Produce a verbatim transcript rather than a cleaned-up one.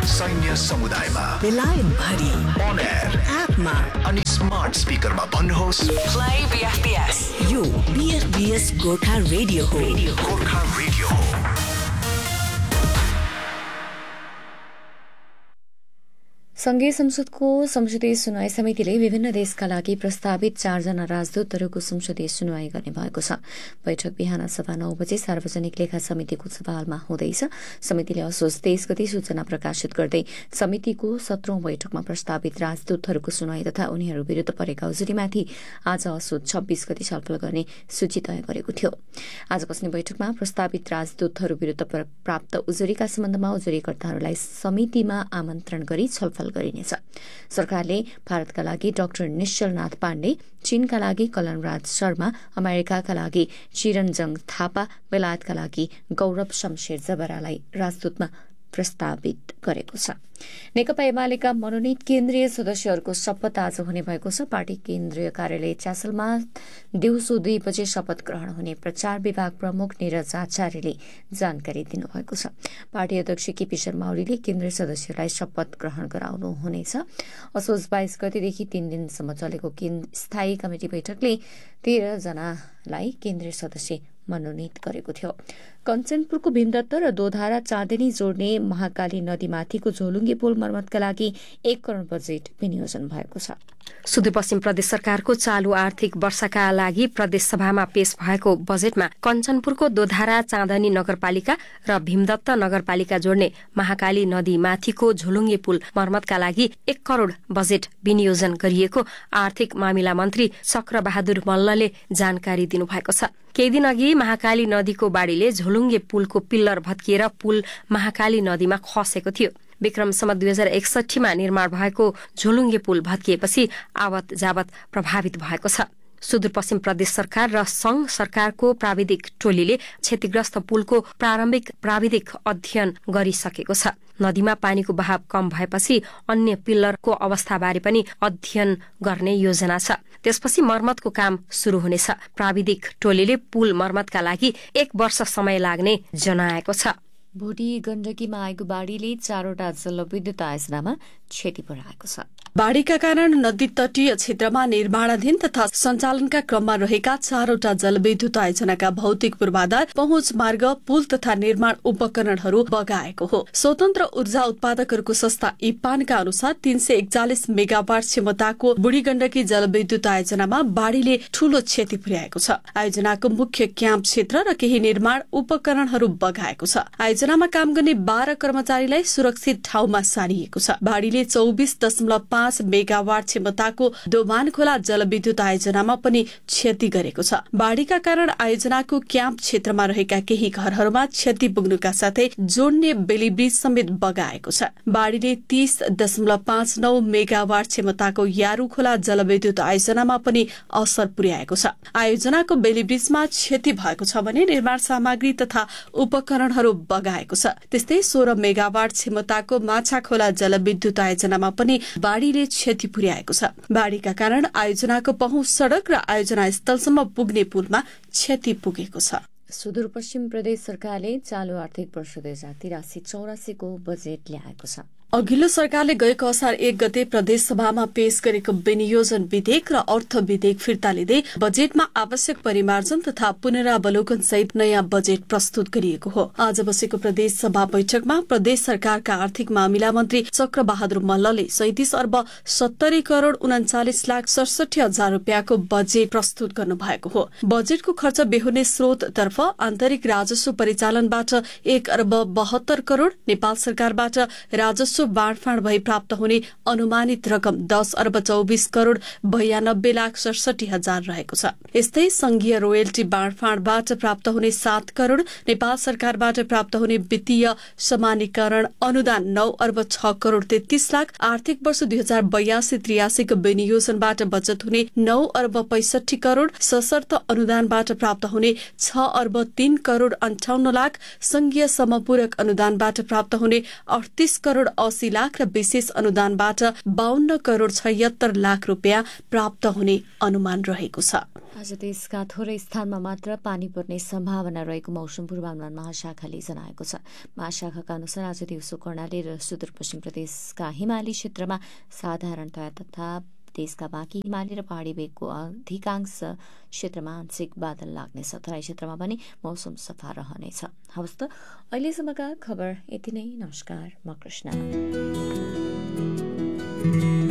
सैन्य समुदायमा बेलायत भरि on air एपमा अनि स्मार्ट स्पिकरमा भन्नुहोस् Play B F B S. यो B F B S Gorkha radio हो। गोर्खा रेडियो हो। संघीय संसदको संसदीय सुनवाई समितिले विभिन्न देशका लागि प्रस्तावित चारजना राजदूतहरूको संसदीय सुनवाई गर्ने भएको छ। बैठक बिहान सभा नौ बजे सार्वजनिक लेखा समितिको सभामा हुँदैछ। समितिले असोज तेइस गते सूचना प्रकाशित गर्दै समितिको सत्रौं बैठकमा प्रस्तावित राजदूतहरूको सुनवाई तथा उनीहरू विरूद्ध परेका उजुरीमाथि आज असोज छब्बीस गते छलफल गर्ने सूची तय गरेको थियो। आज बस्ने बैठकमा प्रस्तावित राजदूतहरू विरूद्ध प्राप्त उजुरीका सम्बन्धमा उजुरीकर्ताहरूलाई समितिमा आमन्त्रण गरी छलफल गरिनेछ। सरकारले भारतका लागि डाक्टर निश्चलनाथ पाण्डे, चीनका लागि कलनराज शर्मा, अमेरिकाका लागि चिरञ्जङ थापा, बेलायतका लागि गौरव शमशेर जबरालाई राजदूतमा प्रस्तावित गरेको छ। नेकपा एमालेका मनोनित केन्द्रीय सदस्यहरूको शपथ आज हुने भएको छ। पार्टी केन्द्रीय कार्यालय च्यासलमा दिउँसो दुई बजे शपथ ग्रहण हुने प्रचार विभाग प्रमुख निरज आचार्यले जानकारी दिनुभएको छ। पार्टी अध्यक्ष केपी शर्मा ओलीले केन्द्रीय सदस्यलाई शपथ ग्रहण गराउनु हुनेछ। असोज बाइस गतेदेखि तीन दिनसम्म चलेको स्थायी कमिटी बैठकले तेह्र जनालाई केन्द्रीय सदस्य मनोनित गरेको थियो। कञ्चनपुरको भीमदत्त र दोधारा चाँदनी जोड्ने महाकाली नदीमाथिको झोलुङ्गे पुल मर्मतका लागि एक करोड़ बजेट विनियोजन भएको छ। सुदूरपश्चिम प्रदेश सरकारको चालू आर्थिक वर्षका लागि प्रदेश सभामा पेश भएको बजेटमा कञ्चनपुरको दोधारा चाँदनी नगरपालिका र भीमदत्त नगरपालिका जोड्ने महाकाली नदीमाथिको झोलुङ्गे पुल मर्मतका लागि एक करोड़ बजेट विनियोजन गरिएको आर्थिक मामिला मन्त्री चक्र बहादुर मल्लले जानकारी दिनुभएको छ। केही दिन अघि महाकाली नदीको बाढ़ीले झोलुङ्गे पुलको पिल्लर भत्किएर पुल महाकाली नदीमा खसेको थियो। विक्रम सम्वत दुई हजार एकसठीमा निर्माण भएको झोलुङ्गे पुल भत्किएपछि आवत जावत प्रभावित भएको छ। सुदूरपश्चिम प्रदेश सरकार र संघ सरकारको प्राविधिक टोलीले क्षतिग्रस्त पुलको प्रारम्भिक प्राविधिक अध्ययन गरिसकेको छ। नदीमा पानीको बहाव कम भएपछि अन्य पिल्लरको अवस्थाबारे पनि अध्ययन गर्ने योजना छ। त्यसपछि मर्मतको काम शुरू हुनेछ। प्राविधिक टोलीले पुल मर्मतका लागि एक वर्ष समय लाग्ने जनाएको छ। भोटी गण्डकीमा आएको बाढ़ीले चारवटा जलविद्युत आयोजनामा क्षति पुर्याएको छ। बाढ़ीका कारण नदी तटीय क्षेत्रमा निर्माणाधीन तथा सञ्चालनका क्रममा रहेका चारवटा जलविद्युत आयोजनाका भौतिक पूर्वाधार, पहुँच मार्ग, पुल तथा निर्माण उपकरणहरू बगाएको हो। स्वतन्त्र ऊर्जा उत्पादकहरूको संस्था इपानका अनुसार तीन सय एकचालिस मेगावाट क्षमताको बुढी गण्डकी जलविद्युत आयोजनामा बाढ़ीले ठूलो क्षति पुर्याएको छ। आयोजनाको मुख्य क्याम्प क्षेत्र र केही निर्माण उपकरणहरू बगाएको छ। आयोजनामा काम गर्ने बाह्र कर्मचारीलाई सुरक्षित ठाउँमा सारिएको छ। बाढ़ीले चौबिस दशमलव पाँच मेगावाट क्षमताको दोभान खोला जलविद्युत आयोजनामा पनि क्षति गरेको छ। बाढ़ीका कारण आयोजनाको क्याम्प क्षेत्रमा रहेका केही घरहरूमा क्षति पुग्नुका साथै जोड्ने बेलीब्रिज समेत बगाएको छ। बाढ़ीले तीस दशमलव पाँच नौ मेगावाट क्षमताको यारू खोला जलविद्युत आयोजनामा पनि असर पुर्याएको छ। आयोजनाको बेलीब्रिजमा क्षति भएको छ भने निर्माण सामग्री तथा उपकरणहरू बगाएको छ। त्यस्तै सोह्र मेगावाट क्षमताको माछा खोला जलविद्युत आयोजनामा पनि बाढ़ी क्षति पुर्याएको छ। बाढ़ीका कारण आयोजनाको पहुँच सड़क र आयोजना स्थलसम्म पुग्ने पुलमा क्षति पुगेको छ। सुदूरपश्चिम प्रदेश सरकारले चालू आर्थिक वर्ष दुई हजार तिरासी चौरासीको बजेट ल्याएको छ। अघिल्लो सरकारले गएको असार एक गते प्रदेश सभामा पेश गरेको विनियोजन विधेयक र अर्थ विधेयक फिर्ता लिँदै बजेटमा आवश्यक परिमार्जन तथा पुनरावलोकन सहित नयाँ बजेट प्रस्तुत गरिएको हो। आज बसेको प्रदेश सभा बैठकमा प्रदेश सरकारका आर्थिक मामिला मन्त्री चक्र बहादुर मल्लले सैतिस अर्ब सत्तरी करोड़ उनाचालिस लाख सडसठी हजार रूपियाँको बजेट प्रस्तुत गर्नु भएको हो। बजेटको खर्च बेहोर्ने स्रोततर्फ आन्तरिक राजस्व परिचालनबाट एक अर्ब बहत्तर करोड़, नेपाल सरकारबाट राजस्व बाँडफाँड भई प्राप्त हुने अनुमानित रकम दस अर्ब चौबिस करोड़ बयानब्बे लाख सडसठी हजार रहेको छ। यस्तै संघीय रोयल्टी बाँडफाँडबाट प्राप्त हुने सात करोड़, नेपाल सरकारबाट प्राप्त हुने वित्तीय समानीकरण अनुदान नौ अर्ब छ करोड़ तेत्तीस लाख, आर्थिक वर्ष दुई हजार बयासी त्रियासीको विनियोजनबाट बचत हुने नौ अर्ब पैंसठी करोड़, सशर्त अनुदानबाट प्राप्त हुने छ अर्ब तीन करोड़ अन्ठाउन्न लाख, संघीय समपूरक अनुदानबाट प्राप्त हुने अडतीस करोड़ अस्सी लाख र विशेष अनुदानबाट बाहन्न करोड़ छयत्तर लाख रुपियाँ प्राप्त हुने अनुमान रहेको छ। आज देशका थोरै स्थानमा मात्र पानी पर्ने सम्भावना रहेको मौसम पूर्वानुमान महाशाखाले जनाएको छ। महाशाखाका अनुसार आज दिउँसो कर्णाली र सुदूरपश्चिम प्रदेशका हिमाली क्षेत्रमा साधारणतया तथा देशका बाँकी हिमाली र पहाडी भेगको अधिकांश क्षेत्रमा आंशिक बादल लाग्नेछ। तराई क्षेत्रमा पनि मौसम सफा रहनेछ। हवस् त अहिलेसम्मका खबर यति नै। नमस्कार, म कृष्ण।